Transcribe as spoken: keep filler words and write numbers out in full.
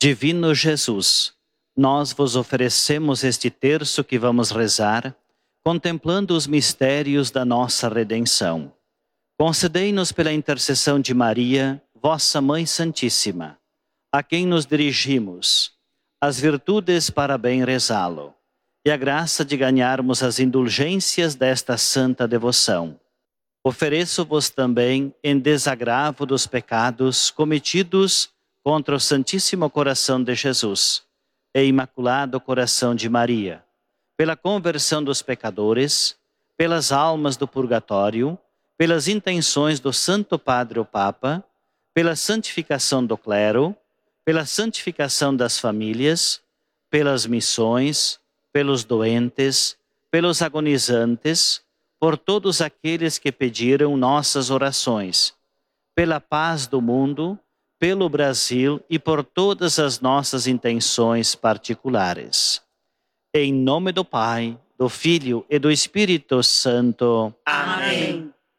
Divino Jesus, nós vos oferecemos este terço que vamos rezar, contemplando os mistérios da nossa redenção. Concedei-nos pela intercessão de Maria, vossa Mãe Santíssima, a quem nos dirigimos, as virtudes para bem rezá-lo, e a graça de ganharmos as indulgências desta santa devoção. Ofereço-vos também, em desagravo dos pecados cometidos contra o Santíssimo Coração de Jesus e Imaculado Coração de Maria, pela conversão dos pecadores, pelas almas do purgatório, pelas intenções do Santo Padre o Papa, pela santificação do clero, pela santificação das famílias, pelas missões, pelos doentes, pelos agonizantes, por todos aqueles que pediram nossas orações, pela paz do mundo, pelo Brasil e por todas as nossas intenções particulares. Em nome do Pai, do Filho e do Espírito Santo. Amém.